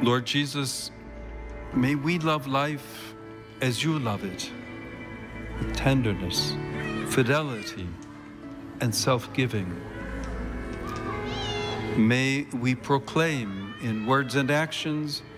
Lord Jesus, may we love life as you love it, with tenderness, fidelity, and self-giving. May we proclaim in words and actions